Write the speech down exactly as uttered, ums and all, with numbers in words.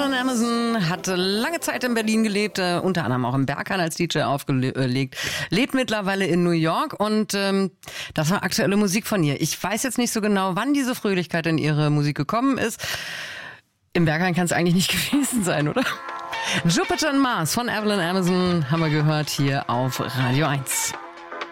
Evelyn Amazon hat lange Zeit in Berlin gelebt, äh, unter anderem auch im Berghain als D J aufgelegt, lebt mittlerweile in New York und ähm, das war aktuelle Musik von ihr. Ich weiß jetzt nicht so genau, wann diese Fröhlichkeit in ihre Musik gekommen ist. Im Berghain kann es eigentlich nicht gewesen sein, oder? Jupiter and Mars von Evelyn Amazon haben wir gehört hier auf Radio eins.